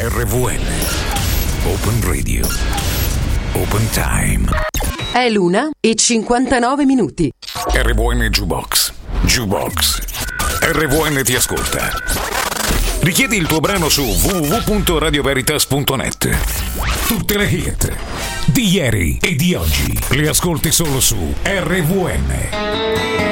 RVN. Open Radio. Open Time. È l'1:59. RVN Jukebox. Jukebox. RVN ti ascolta. Richiedi il tuo brano su www.radioveritas.net. Tutte le hit di ieri e di oggi le ascolti solo su RVN.